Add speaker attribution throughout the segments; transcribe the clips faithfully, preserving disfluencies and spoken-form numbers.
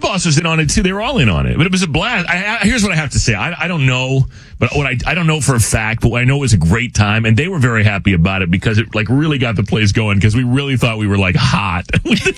Speaker 1: boss was in on it too. They were all in on it, but it was a blast. I, I, here's what I have to say. I, I don't know, but what I I don't know for a fact, but I know it was a great time, and they were very happy about it because it like really got the place going because we really thought we were like hot.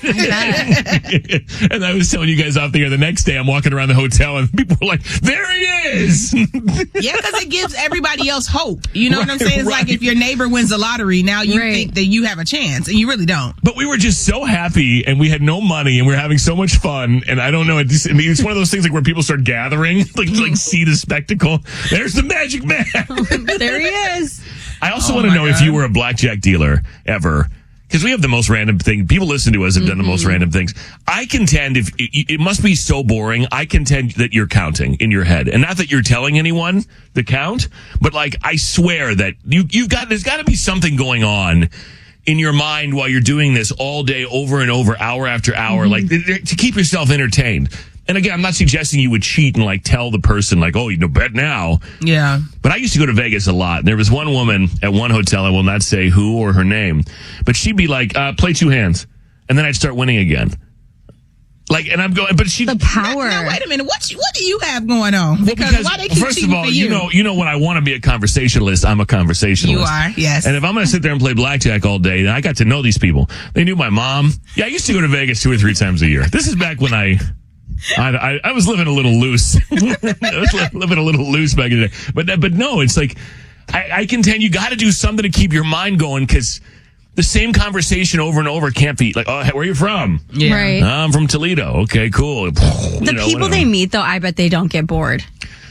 Speaker 1: And I was telling you guys out there the next day, I'm walking around the hotel and people were like, "There he is!"
Speaker 2: Yeah, because it gives everybody else hope. You know right, what I'm saying? It's right. Like if your neighbor wins the lottery, now you right. think that you have a chance, and you really don't.
Speaker 1: But we were just so happy, and we had no money, and we were having so much fun. And I don't know, it's, it's one of those things like where people start gathering, like like see the spectacle. There's the magic man.
Speaker 3: There he is.
Speaker 1: I also
Speaker 2: oh
Speaker 1: want to know
Speaker 2: God.
Speaker 1: if you were a blackjack dealer ever. Because we have the most random thing. People listen to us have done mm-hmm. the most random things. I contend if it, it must be so boring. I contend that you're counting in your head, and not that you're telling anyone the count. But like, I swear that you you've got there's got to be something going on in your mind while you're doing this all day, over and over, hour after hour, mm-hmm. like to keep yourself entertained. And again, I'm not suggesting you would cheat and like tell the person like, oh, you know, bet now.
Speaker 2: Yeah.
Speaker 1: But I used to go to Vegas a lot. And there was one woman at one hotel, I will not say who or her name, but she'd be like, uh, play two hands. And then I'd start winning again. Like, and I'm going, but she.
Speaker 3: The power.
Speaker 2: Now, now, wait a minute. What, you, what do you have going on?
Speaker 1: Well,
Speaker 2: because,
Speaker 1: because
Speaker 2: why they keep
Speaker 1: first
Speaker 2: cheating
Speaker 1: of all,
Speaker 2: for you?
Speaker 1: you know, you know when I want to be a conversationalist, I'm a conversationalist.
Speaker 2: You are, yes.
Speaker 1: And if I'm going to sit there and play blackjack all day, then I got to know these people. They knew my mom. Yeah, I used to go to Vegas two or three times a year. This is back when I. I, I, I was living a little loose. I was living a little loose back in the day. But, but no, it's like, I, I contend you got to do something to keep your mind going because the same conversation over and over can't be like, oh, where are you from?
Speaker 3: Yeah. Right.
Speaker 1: I'm from Toledo. Okay, cool.
Speaker 3: The
Speaker 1: you know,
Speaker 3: people
Speaker 1: whatever.
Speaker 3: they meet, though, I bet they don't get bored.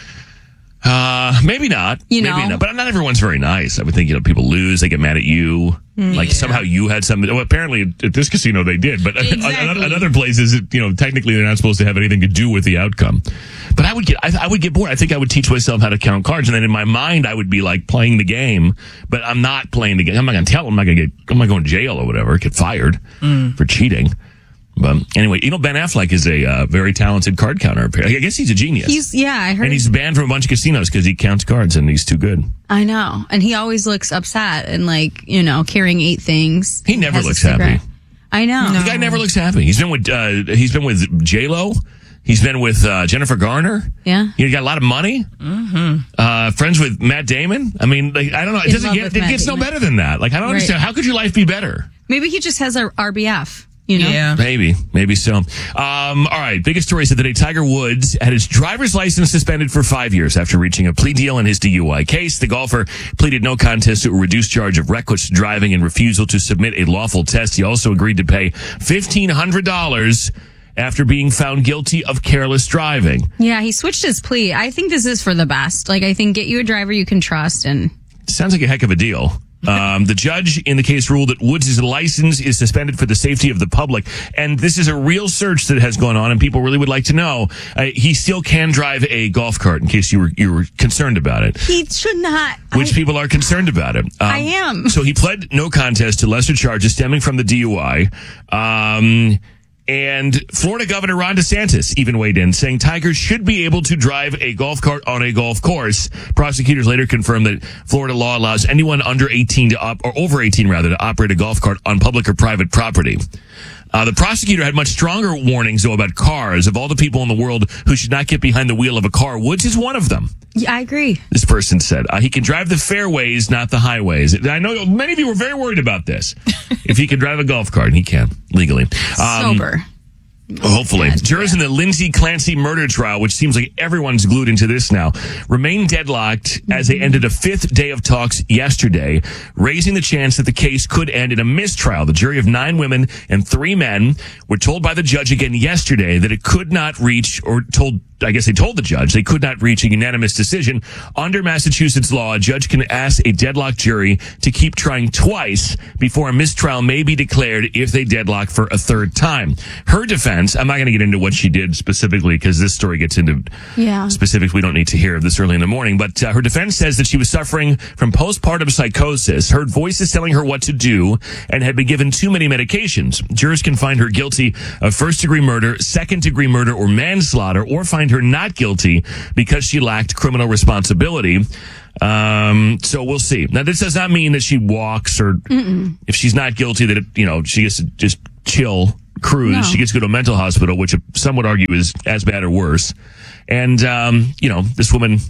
Speaker 1: Uh, maybe not.
Speaker 3: You
Speaker 1: maybe
Speaker 3: know?
Speaker 1: not. But not everyone's very nice. I would think, you know, people lose, they get mad at you. Mm, like yeah. somehow you had something. Well, apparently at this casino they did, but
Speaker 2: exactly.
Speaker 1: at other places, you know, technically they're not supposed to have anything to do with the outcome. But I would get, I, I would get bored. I think I would teach myself how to count cards, and then in my mind I would be like playing the game, but I'm not playing the game. I'm not going to tell them. I'm not going to get, I'm not going to jail or whatever, get fired mm. for cheating. But anyway, you know, Ben Affleck is a uh, very talented card counter. I guess he's a genius.
Speaker 3: He's yeah, I heard.
Speaker 1: And he's banned from a bunch of casinos because he counts cards and he's too good.
Speaker 3: I know, and he always looks upset and like you know carrying eight things.
Speaker 1: He never looks happy.
Speaker 3: I know.
Speaker 1: No. The guy never looks happy. He's been with uh, he's been with J Lo. He's been with uh, Jennifer Garner.
Speaker 3: Yeah,
Speaker 1: he got a lot of money. Mm-hmm. Uh, friends with Matt Damon. I mean, like, I don't know. It
Speaker 3: In
Speaker 1: doesn't get. It gets Damon. no better than that. Like I don't right. understand. How could your life be better?
Speaker 3: Maybe he just has a R B F. You know?
Speaker 2: Yeah.
Speaker 1: Maybe. Maybe so. Um, all right. Biggest stories of the day. Tiger Woods had his driver's license suspended for five years after reaching a plea deal in his D U I case. The golfer pleaded no contest to a reduced charge of reckless driving and refusal to submit a lawful test. He also agreed to pay fifteen hundred dollars after being found guilty of careless driving.
Speaker 3: Yeah, he switched his plea. I think this is for the best. Like, I think get you a driver you can trust. And
Speaker 1: sounds like a heck of a deal. Um, the judge in the case ruled that Woods' license is suspended for the safety of the public. And this is a real search that has gone on, and people really would like to know. Uh, he still can drive a golf cart, in case you were you were concerned about it.
Speaker 3: He should not.
Speaker 1: Which
Speaker 3: I,
Speaker 1: people are concerned about it. Um,
Speaker 3: I am.
Speaker 1: So he pled no contest to lesser charges stemming from the D U I. Um... And Florida Governor Ron DeSantis even weighed in, saying Tiger should be able to drive a golf cart on a golf course. Prosecutors later confirmed that Florida law allows anyone under eighteen to op- or over eighteen rather to operate a golf cart on public or private property. Uh, the prosecutor had much stronger warnings, though, about cars. Of all the people in the world who should not get behind the wheel of a car, Woods is one of them.
Speaker 3: Yeah, I agree.
Speaker 1: This person said uh, he can drive the fairways, not the highways. I know many of you were very worried about this. If he can drive a golf cart, he can legally. Um,
Speaker 3: Sober.
Speaker 1: Hopefully.
Speaker 3: God,
Speaker 1: Jurors
Speaker 3: yeah.
Speaker 1: in the Lindsay Clancy murder trial, which seems like everyone's glued into this now, remain deadlocked mm-hmm. as they ended a fifth day of talks yesterday, raising the chance that the case could end in a mistrial. The jury of nine women and three men were told by the judge again yesterday that it could not reach, or told, I guess they told the judge, they could not reach a unanimous decision. Under Massachusetts law, a judge can ask a deadlocked jury to keep trying twice before a mistrial may be declared if they deadlock for a third time. Her defense, I'm not going to get into what she did specifically because this story gets into
Speaker 3: yeah.
Speaker 1: specifics we don't need to hear this early in the morning, but uh, her defense says that she was suffering from postpartum psychosis, heard voices telling her what to do, and had been given too many medications. Jurors can find her guilty of first-degree murder, second-degree murder, or manslaughter, or find her not guilty because she lacked criminal responsibility. Um, so we'll see. Now, this does not mean that she walks or Mm-mm. if she's not guilty that, it, you know, she gets to just chill cruise.
Speaker 3: No.
Speaker 1: She gets to go to a mental hospital, which some would argue is as bad or worse. And, um, you know, this woman,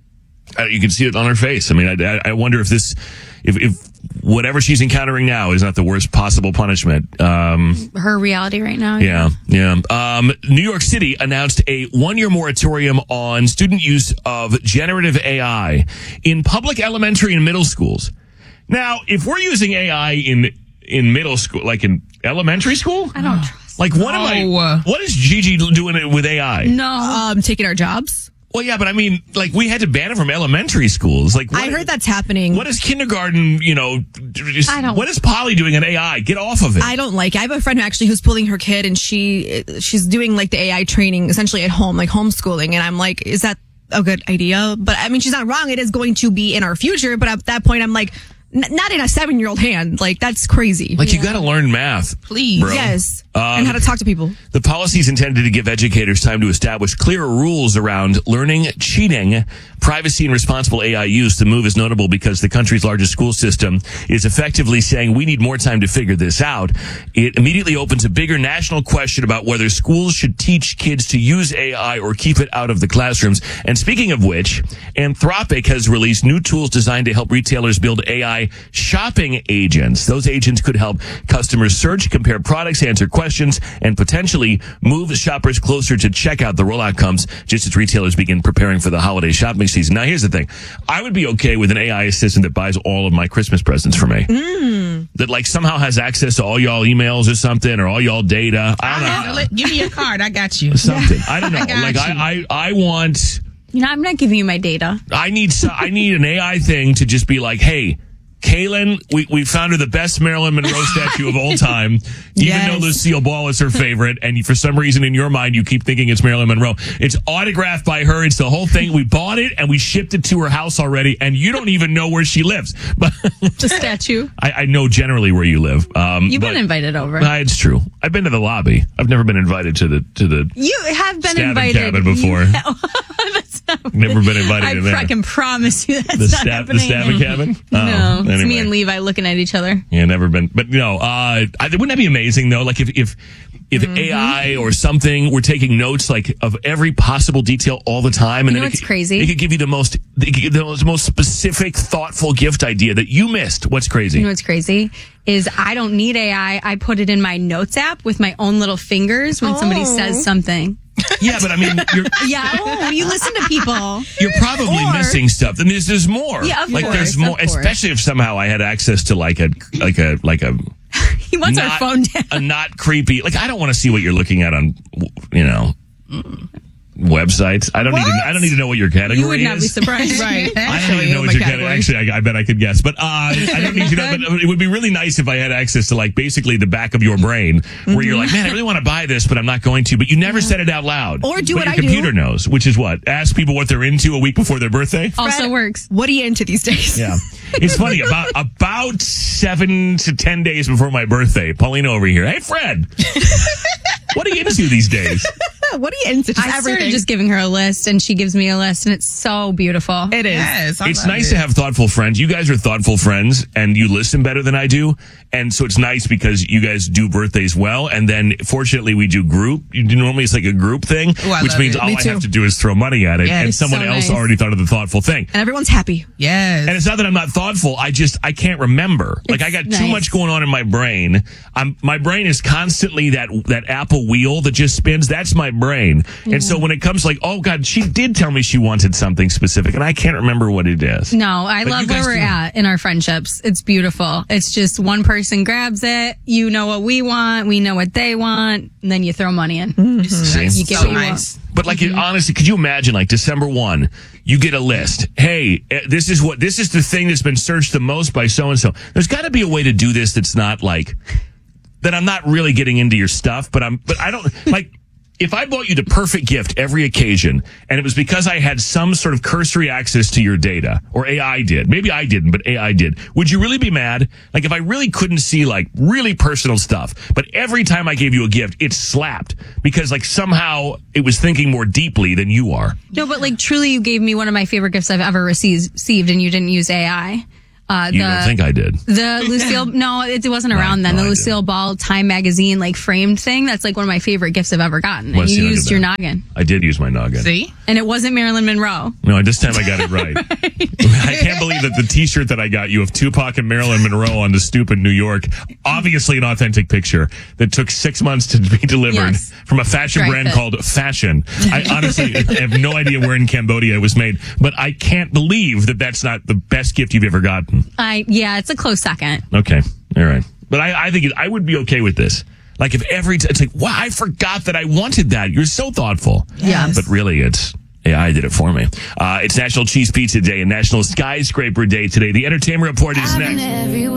Speaker 1: uh, you can see it on her face. I mean, I, I wonder if this, if, if whatever she's encountering now is not the worst possible punishment. Um,
Speaker 3: Her reality right now.
Speaker 1: yeah, yeah. Um, New York City announced a one-year moratorium on student use of generative A I in public elementary and middle schools. Now, if we're using A I in in middle school, like in elementary school,
Speaker 3: I don't trust.
Speaker 1: like what am
Speaker 2: No.
Speaker 1: I? What is Gigi doing it with A I?
Speaker 3: No.
Speaker 4: Um, taking our jobs.
Speaker 1: Well, yeah, but I mean, like we had to ban it from elementary schools. Like what,
Speaker 4: I heard that's happening.
Speaker 1: What is kindergarten? You know, just,
Speaker 3: I don't-
Speaker 1: what is Polly doing in A I? Get off of it.
Speaker 4: I don't like it. I have a friend who actually who's pulling her kid and she she's doing like the A I training essentially at home, like homeschooling. And I'm like, is that a good idea? But I mean, she's not wrong. It is going to be in our future. But at that point, I'm like, n- not in a seven year old hand. Like that's crazy.
Speaker 1: like you got to learn math,
Speaker 2: Please.
Speaker 1: bro.
Speaker 4: Yes.
Speaker 1: Um,
Speaker 4: and how to talk to people.
Speaker 1: The policy is intended to give educators time to establish clearer rules around learning, cheating, privacy, and responsible A I use. The move is notable because the country's largest school system is effectively saying we need more time to figure this out. It immediately opens a bigger national question about whether schools should teach kids to use A I or keep it out of the classrooms. And speaking of which, Anthropic has released new tools designed to help retailers build A I shopping agents. Those agents could help customers search, compare products, answer questions, and potentially move shoppers closer to checkout. The rollout comes just as retailers begin preparing for the holiday shopping season. Now, here's the thing. I would be okay with an A I assistant that buys all of my Christmas presents for me. Mm. That, like, somehow has access to all y'all emails or something, or all y'all data. I
Speaker 2: I'll
Speaker 1: don't
Speaker 2: handle
Speaker 1: know.
Speaker 2: it. Give me your card. I got you.
Speaker 1: Something. I don't know.
Speaker 2: I got
Speaker 1: like,
Speaker 2: you.
Speaker 1: I, I, I want...
Speaker 3: You know, I'm not giving you my data.
Speaker 1: I need so- I need an A I thing to just be like, hey, Kaylin, we, we found her the best Marilyn Monroe statue of all time, even
Speaker 4: Yes.
Speaker 1: though Lucille Ball is her favorite, and for some reason in your mind you keep thinking it's Marilyn Monroe. It's autographed by her. It's the whole thing. We bought it and we shipped it to her house already, and you don't even know where she lives. But
Speaker 3: The statue.
Speaker 1: I, I know generally where you live. Um,
Speaker 3: You've
Speaker 1: but-
Speaker 3: been invited over.
Speaker 1: Uh, it's true. I've been to the lobby. I've never been invited to the to the
Speaker 3: You have been
Speaker 1: stabbing
Speaker 3: invited.
Speaker 1: cabin before.
Speaker 3: You- That's not
Speaker 1: Never been invited
Speaker 3: I
Speaker 1: to there.
Speaker 3: fucking promise you that's
Speaker 1: The
Speaker 3: not
Speaker 1: stab
Speaker 3: happening.
Speaker 1: the stabbing cabin.
Speaker 3: No,
Speaker 1: Oh,
Speaker 3: it's
Speaker 1: anyway.
Speaker 3: me and Levi looking at each other.
Speaker 1: Yeah, never been. But no, uh, I, wouldn't that be amazing though? Like if if if
Speaker 3: Mm-hmm.
Speaker 1: A I or something were taking notes like of every possible detail all the time, and
Speaker 3: You know
Speaker 1: then it
Speaker 3: what's
Speaker 1: could,
Speaker 3: crazy?
Speaker 1: It could give you the most it could give the most, most specific, thoughtful gift idea that you missed. What's crazy?
Speaker 3: You know what's crazy is I don't need A I. I put it in my notes app with my own little fingers when somebody
Speaker 4: Oh.
Speaker 3: says something.
Speaker 1: Yeah, but I mean, you're
Speaker 3: Yeah.
Speaker 4: Oh, you listen to people.
Speaker 1: you're probably
Speaker 4: Or-
Speaker 1: missing stuff. And there's there's more.
Speaker 3: Yeah, of
Speaker 1: like
Speaker 3: course,
Speaker 1: there's
Speaker 3: of
Speaker 1: more,
Speaker 3: course.
Speaker 1: especially if somehow I had access to like a like a like a.
Speaker 3: He wants our
Speaker 1: not,
Speaker 3: phone down.
Speaker 1: a not creepy. Like I don't want to see what you're looking at on, you know, websites. I don't need to. I don't need to know what your category
Speaker 3: You would not
Speaker 1: is.
Speaker 3: be surprised.
Speaker 2: Right.
Speaker 1: I don't even know what your category. Actually, I, I bet I could guess, but uh, I don't need to know. But it would be really nice if I had access to like basically the back of your brain, where you're like, man, I really want to buy this, but I'm not going to. But you never said it out loud.
Speaker 4: Or do
Speaker 1: but
Speaker 4: what
Speaker 1: your
Speaker 4: I do.
Speaker 1: computer knows, which is what ask people what they're into a week before their birthday.
Speaker 3: Also
Speaker 4: Fred,
Speaker 3: works.
Speaker 4: What are you into these days?
Speaker 1: Yeah. It's funny, about about seven to ten days before my birthday, Paulina over here. Hey, Fred, what are you into these days?
Speaker 4: What are you into? Just
Speaker 3: I
Speaker 4: everything.
Speaker 3: started just giving her a list, and she gives me a list, and it's so beautiful.
Speaker 4: It is.
Speaker 2: Yes. I
Speaker 1: It's
Speaker 2: love
Speaker 1: nice
Speaker 2: it.
Speaker 1: to have thoughtful friends. You guys are thoughtful friends, and you listen better than I do. And so it's nice because you guys do birthdays well. And then, fortunately, we do group. You do- Normally, it's like a group thing,
Speaker 2: Oh, I
Speaker 1: which
Speaker 2: love
Speaker 1: mean
Speaker 2: it.
Speaker 1: all
Speaker 4: Me
Speaker 1: I
Speaker 4: too.
Speaker 1: have to do is throw money at it,
Speaker 2: Yeah,
Speaker 1: and
Speaker 2: it's
Speaker 1: someone
Speaker 3: so
Speaker 1: else
Speaker 3: nice.
Speaker 1: already thought of the thoughtful thing.
Speaker 4: And everyone's happy.
Speaker 2: Yes.
Speaker 1: And it's not that I'm not thoughtful. I just, I can't remember. Like, I got too
Speaker 3: nice.
Speaker 1: much going on in my brain. I'm, my brain is constantly that, that Apple wheel that just spins. That's my brain. And so when it comes like, oh God, she did tell me she wanted something specific and I can't remember what it is.
Speaker 3: No, I
Speaker 1: But you
Speaker 3: love where
Speaker 1: guys
Speaker 3: we're
Speaker 1: do.
Speaker 3: at in our friendships. It's beautiful. It's just one person grabs it. You know what we want. We know what they want. And then you throw money in.
Speaker 1: See?
Speaker 3: You get
Speaker 2: so
Speaker 3: what you
Speaker 2: nice.
Speaker 1: But like, you honestly, could you imagine like December first, you get a list. Hey, eh, this is what, this is the thing that's been searched the most by so and so. There's got to be a way to do this that's not like, that I'm not really getting into your stuff, but I'm, but I don't, like, if I bought you the perfect gift every occasion, and it was because I had some sort of cursory access to your data, or A I did, maybe I didn't, but A I did, would you really be mad? Like if I really couldn't see like really personal stuff, but every time I gave you a gift, it slapped because like somehow it was thinking more deeply than you are.
Speaker 3: No, but like truly, you gave me one of my favorite gifts I've ever received, received and you didn't use A I. Uh,
Speaker 1: You
Speaker 3: the,
Speaker 1: don't think I did?
Speaker 3: The Lucille, no, it wasn't around
Speaker 1: No,
Speaker 3: then.
Speaker 1: no,
Speaker 3: The
Speaker 1: I
Speaker 3: Lucille Ball Time Magazine, like framed thing. That's like one of my favorite gifts I've ever gotten.
Speaker 1: Let's
Speaker 3: And
Speaker 1: see,
Speaker 3: you
Speaker 1: look at
Speaker 3: used your
Speaker 1: that.
Speaker 3: noggin.
Speaker 1: I did use my noggin.
Speaker 2: See?
Speaker 3: And it wasn't Marilyn Monroe.
Speaker 1: No, this time I got it right. I can't believe that the T-shirt that I got you of Tupac and Marilyn Monroe on the stoop in New York, obviously an authentic picture that took six months to be delivered
Speaker 3: Yes.
Speaker 1: from a fashion
Speaker 3: Dry
Speaker 1: brand
Speaker 3: fit.
Speaker 1: called Fashion. I honestly have no idea where in Cambodia it was made, but I can't believe that that's not the best gift you've ever gotten.
Speaker 3: I yeah, it's a close second.
Speaker 1: Okay, all right, but I, I think it, I would be okay with this. Like if every t- it's like, wow, I forgot that I wanted that. You're so thoughtful.
Speaker 3: Yes.
Speaker 1: But really, it's yeah, I did it for me. Uh, it's National Cheese Pizza Day and National Skyscraper Day today. The Entertainment Report is next.